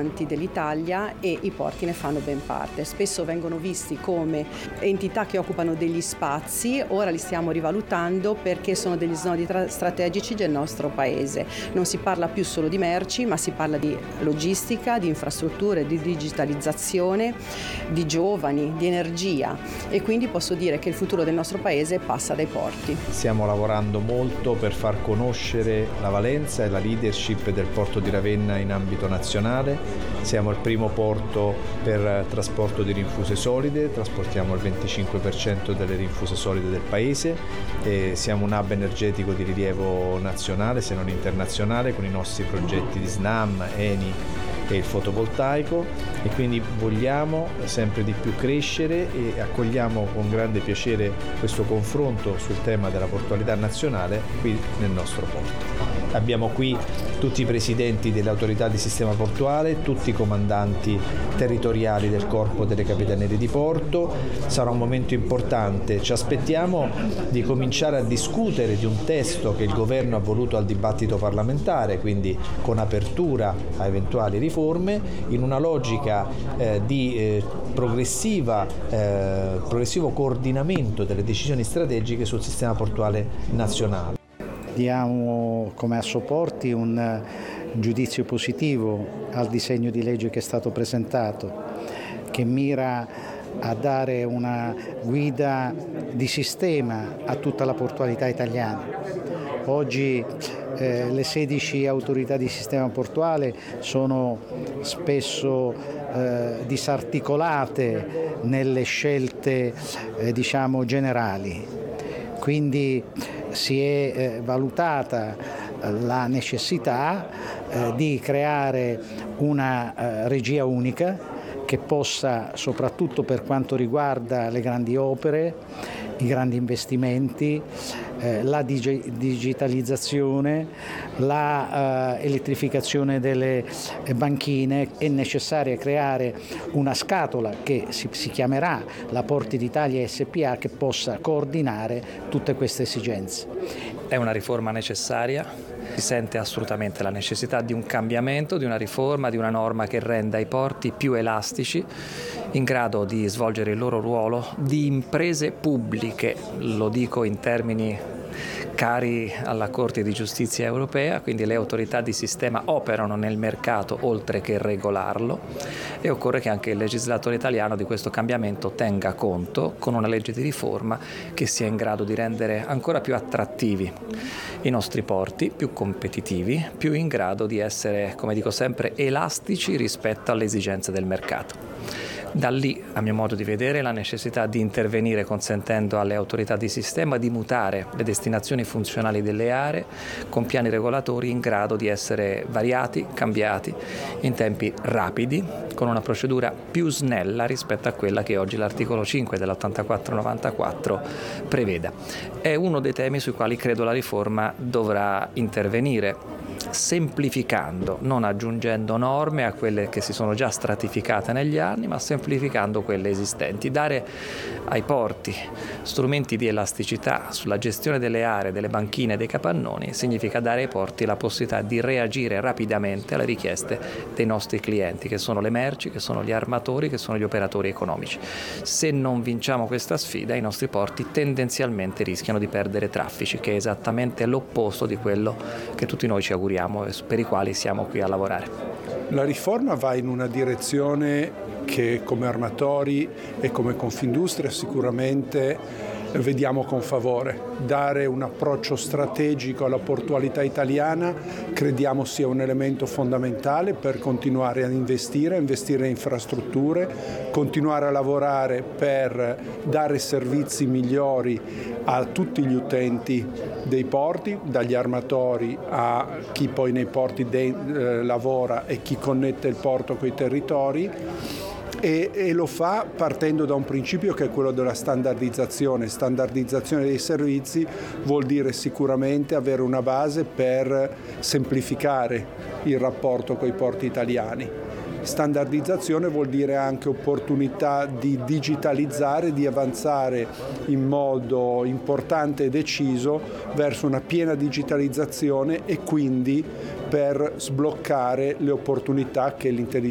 importanti dell'Italia e i porti ne fanno ben parte. Spesso vengono visti come entità che occupano degli spazi, ora li stiamo rivalutando perché sono degli snodi strategici del nostro Paese. Non si parla più solo di merci, ma si parla di logistica, di infrastrutture, di digitalizzazione, di giovani, di energia, e quindi posso dire che il futuro del nostro Paese passa dai porti. Stiamo lavorando molto per far conoscere la valenza e la leadership del porto di Ravenna in ambito nazionale. Siamo il primo porto per trasporto di rinfuse solide, trasportiamo il 25% delle rinfuse solide del Paese e siamo un hub energetico di rilievo nazionale se non internazionale con i nostri progetti di SNAM, Eni e il fotovoltaico, e quindi vogliamo sempre di più crescere e accogliamo con grande piacere questo confronto sul tema della portualità nazionale qui nel nostro porto. Abbiamo qui tutti i presidenti delle autorità di sistema portuale, tutti i comandanti territoriali del corpo delle capitanerie di porto. Sarà un momento importante, ci aspettiamo di cominciare a discutere di un testo che il governo ha voluto al dibattito parlamentare, quindi con apertura a eventuali riforme, in una logica di progressivo coordinamento delle decisioni strategiche sul sistema portuale nazionale. Diamo come Assoporti un giudizio positivo al disegno di legge che è stato presentato, che mira a dare una guida di sistema a tutta la portualità italiana. Oggi le 16 autorità di sistema portuale sono spesso disarticolate nelle scelte generali, quindi si è valutata la necessità di creare una regia unica che possa, soprattutto per quanto riguarda le grandi opere, i grandi investimenti, la digitalizzazione, la elettrificazione delle banchine, è necessario creare una scatola che si chiamerà la Porti d'Italia SpA, che possa coordinare tutte queste esigenze. È una riforma necessaria. Si sente assolutamente la necessità di un cambiamento, di una riforma, di una norma che renda i porti più elastici, in grado di svolgere il loro ruolo di imprese pubbliche, lo dico in termini cari alla Corte di Giustizia europea, quindi le autorità di sistema operano nel mercato oltre che regolarlo, e occorre che anche il legislatore italiano di questo cambiamento tenga conto con una legge di riforma che sia in grado di rendere ancora più attrattivi i nostri porti, più competitivi, più in grado di essere, come dico sempre, elastici rispetto alle esigenze del mercato. Da lì, a mio modo di vedere, la necessità di intervenire consentendo alle autorità di sistema di mutare le destinazioni funzionali delle aree con piani regolatori in grado di essere variati, cambiati in tempi rapidi, con una procedura più snella rispetto a quella che oggi l'articolo 5 dell'84-94 prevede. È uno dei temi sui quali credo la riforma dovrà intervenire, semplificando, non aggiungendo norme a quelle che si sono già stratificate negli anni, ma semplificando quelle esistenti. Dare ai porti strumenti di elasticità sulla gestione delle aree, delle banchine e dei capannoni significa dare ai porti la possibilità di reagire rapidamente alle richieste dei nostri clienti, che sono le merci, che sono gli armatori, che sono gli operatori economici. Se non vinciamo questa sfida, i nostri porti tendenzialmente rischiano di perdere traffici, che è esattamente l'opposto di quello che tutti noi ci auguriamo e per i quali siamo qui a lavorare. La riforma va in una direzione che come armatori e come Confindustria sicuramente vediamo con favore. Dare un approccio strategico alla portualità italiana crediamo sia un elemento fondamentale per continuare a investire in infrastrutture, continuare a lavorare per dare servizi migliori a tutti gli utenti dei porti, dagli armatori a chi poi nei porti lavora e chi connette il porto coi territori. E lo fa partendo da un principio che è quello della standardizzazione. Standardizzazione dei servizi vuol dire sicuramente avere una base per semplificare il rapporto con i porti italiani. Standardizzazione vuol dire anche opportunità di digitalizzare, di avanzare in modo importante e deciso verso una piena digitalizzazione e quindi per sbloccare le opportunità che l'intelligenza